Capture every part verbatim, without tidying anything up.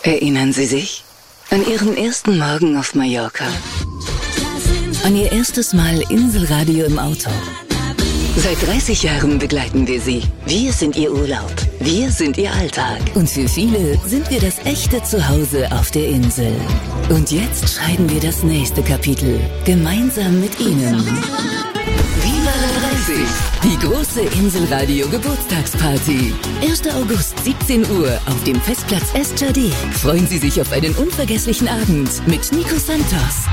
Erinnern Sie sich an Ihren ersten Morgen auf Mallorca? An Ihr erstes Mal Inselradio im Auto? Seit dreißig Jahren begleiten wir Sie. Wir sind Ihr Urlaub. Wir sind Ihr Alltag. Und für viele sind wir das echte Zuhause auf der Insel. Und jetzt schreiben wir das nächste Kapitel. Gemeinsam mit Ihnen. Viva la dreißig! Die große Inselradio Geburtstagsparty. erster August, siebzehn Uhr auf dem Festplatz Estjardé. Freuen Sie sich auf einen unvergesslichen Abend mit Nico Santos,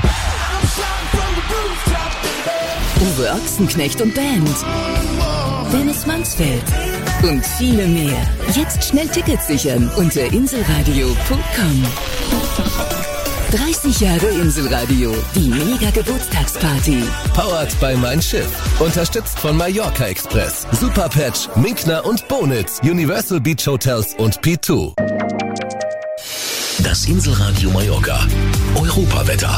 Uwe Ochsenknecht und Band, Dennis Mansfeld und viele mehr. Jetzt schnell Tickets sichern unter inselradio punkt com. dreißig Jahre Inselradio, die Mega-Geburtstagsparty. Powered by Mein Schiff. Unterstützt von Mallorca Express, Superpatch, Minkner und Bonitz, Universal Beach Hotels und P zwei. Das Inselradio Mallorca. Europawetter.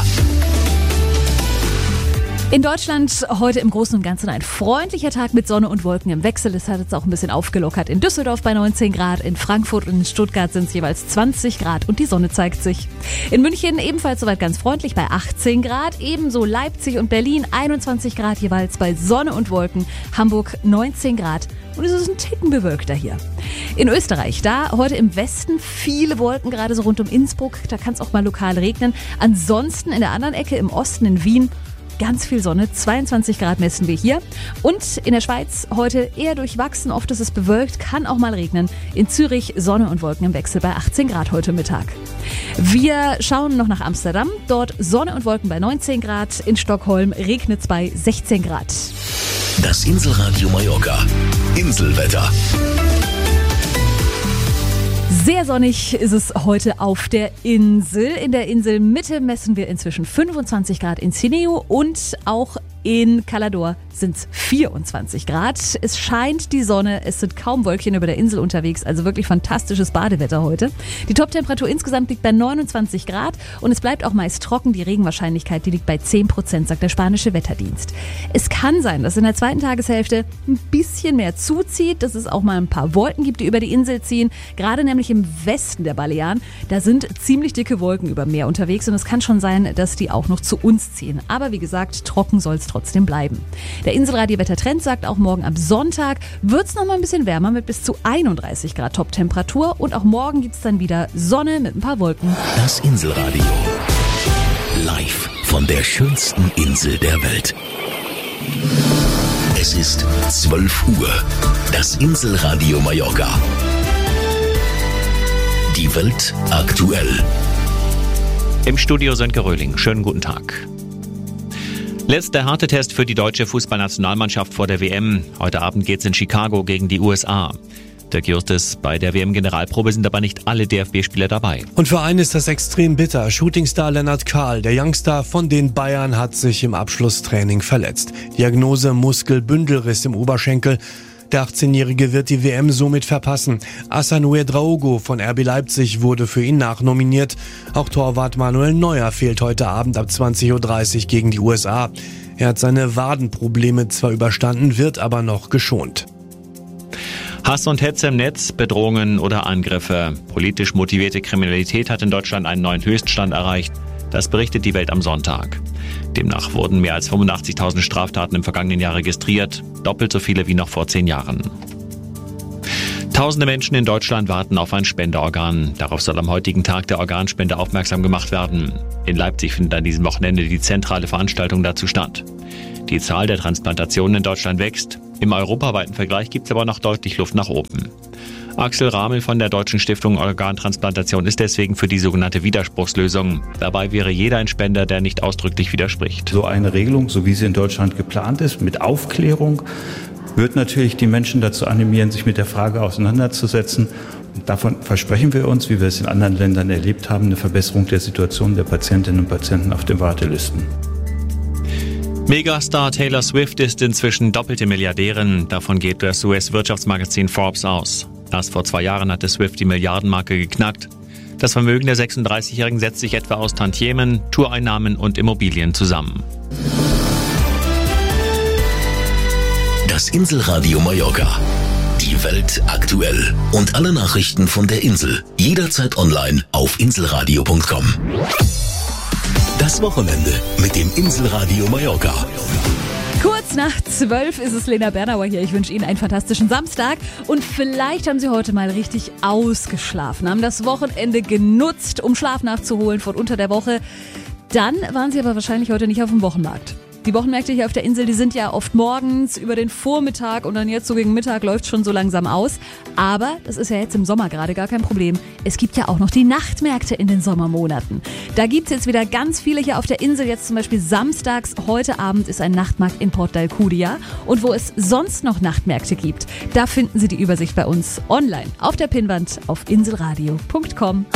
In Deutschland heute im Großen und Ganzen ein freundlicher Tag mit Sonne und Wolken im Wechsel. Es hat jetzt auch ein bisschen aufgelockert. In Düsseldorf bei neunzehn Grad, in Frankfurt und in Stuttgart sind es jeweils zwanzig Grad und die Sonne zeigt sich. In München ebenfalls soweit ganz freundlich bei achtzehn Grad. Ebenso Leipzig und Berlin einundzwanzig Grad jeweils bei Sonne und Wolken. Hamburg neunzehn Grad. Und es ist ein Ticken bewölkter hier. In Österreich, da heute im Westen viele Wolken, gerade so rund um Innsbruck. Da kann es auch mal lokal regnen. Ansonsten in der anderen Ecke im Osten in Wien ganz viel Sonne, zweiundzwanzig Grad messen wir hier. Und in der Schweiz heute eher durchwachsen, oft ist es bewölkt, kann auch mal regnen. In Zürich Sonne und Wolken im Wechsel bei achtzehn Grad heute Mittag. Wir schauen noch nach Amsterdam, dort Sonne und Wolken bei neunzehn Grad. In Stockholm regnet es bei sechzehn Grad. Das Inselradio Mallorca. Inselwetter. Sehr sonnig ist es heute auf der Insel. In der Inselmitte messen wir inzwischen fünfundzwanzig Grad in Cineo und auch in Calador sind es vierundzwanzig Grad. Es scheint die Sonne, es sind kaum Wölkchen über der Insel unterwegs, also wirklich fantastisches Badewetter heute. Die Toptemperatur insgesamt liegt bei neunundzwanzig Grad und es bleibt auch meist trocken. Die Regenwahrscheinlichkeit, die liegt bei zehn Prozent, sagt der spanische Wetterdienst. Es kann sein, dass in der zweiten Tageshälfte ein bisschen mehr zuzieht, dass es auch mal ein paar Wolken gibt, die über die Insel ziehen. Gerade nämlich im Westen der Balearen, da sind ziemlich dicke Wolken über Meer unterwegs und es kann schon sein, dass die auch noch zu uns ziehen. Aber wie gesagt, trocken soll es trotzdem bleiben. Der Inselradio-Wettertrend sagt auch morgen am Sonntag wird es noch mal ein bisschen wärmer mit bis zu einunddreißig Grad Toptemperatur und auch morgen gibt es dann wieder Sonne mit ein paar Wolken. Das Inselradio. Live von der schönsten Insel der Welt. Es ist zwölf Uhr. Das Inselradio Mallorca. Die Welt aktuell. Im Studio Sönke Röhling. Schönen guten Tag. Letzter Härtetest für die deutsche Fußballnationalmannschaft vor der W M. Heute Abend geht's in Chicago gegen die U S A. Dirk Justus, bei der W M-Generalprobe sind aber nicht alle D F B-Spieler dabei. Und für einen ist das extrem bitter. Shootingstar Lennart Kahl, der Youngstar von den Bayern, hat sich im Abschlusstraining verletzt. Diagnose Muskelbündelriss im Oberschenkel. Der achtzehnjährige wird die W M somit verpassen. Hassan Ouedraogo von R B Leipzig wurde für ihn nachnominiert. Auch Torwart Manuel Neuer fehlt heute Abend ab zwanzig Uhr dreißig gegen die U S A. Er hat seine Wadenprobleme zwar überstanden, wird aber noch geschont. Hass und Hetze im Netz, Bedrohungen oder Angriffe. Politisch motivierte Kriminalität hat in Deutschland einen neuen Höchststand erreicht. Das berichtet die Welt am Sonntag. Demnach wurden mehr als fünfundachtzigtausend Straftaten im vergangenen Jahr registriert, doppelt so viele wie noch vor zehn Jahren. Tausende Menschen in Deutschland warten auf ein Spenderorgan. Darauf soll am heutigen Tag der Organspende aufmerksam gemacht werden. In Leipzig findet an diesem Wochenende die zentrale Veranstaltung dazu statt. Die Zahl der Transplantationen in Deutschland wächst. Im europaweiten Vergleich gibt es aber noch deutlich Luft nach oben. Axel Ramel von der Deutschen Stiftung Organtransplantation ist deswegen für die sogenannte Widerspruchslösung. Dabei wäre jeder ein Spender, der nicht ausdrücklich widerspricht. So eine Regelung, so wie sie in Deutschland geplant ist, mit Aufklärung, wird natürlich die Menschen dazu animieren, sich mit der Frage auseinanderzusetzen. Und davon versprechen wir uns, wie wir es in anderen Ländern erlebt haben, eine Verbesserung der Situation der Patientinnen und Patienten auf den Wartelisten. Megastar Taylor Swift ist inzwischen doppelte Milliardärin. Davon geht das U S-Wirtschaftsmagazin Forbes aus. Erst vor zwei Jahren hatte Swift die Milliardenmarke geknackt. Das Vermögen der sechsunddreißigjährigen setzt sich etwa aus Tantiemen, Toureinnahmen und Immobilien zusammen. Das Inselradio Mallorca. Die Die Welt aktuell. Und alle Nachrichten von der Insel. Jederzeit online auf inselradio punkt com. Das Wochenende mit dem Inselradio Mallorca. Kurz nach zwölf ist es, Lena Bernauer hier. Ich wünsche Ihnen einen fantastischen Samstag. Und vielleicht haben Sie heute mal richtig ausgeschlafen, haben das Wochenende genutzt, um Schlaf nachzuholen von unter der Woche. Dann waren Sie aber wahrscheinlich heute nicht auf dem Wochenmarkt. Die Wochenmärkte hier auf der Insel, die sind ja oft morgens über den Vormittag und dann jetzt so gegen Mittag läuft schon so langsam aus. Aber das ist ja jetzt im Sommer gerade gar kein Problem. Es gibt ja auch noch die Nachtmärkte in den Sommermonaten. Da gibt's jetzt wieder ganz viele hier auf der Insel. Jetzt zum Beispiel samstags, heute Abend ist ein Nachtmarkt in Port d'Alcudia. Und wo es sonst noch Nachtmärkte gibt, da finden Sie die Übersicht bei uns online auf der Pinnwand auf inselradio punkt com.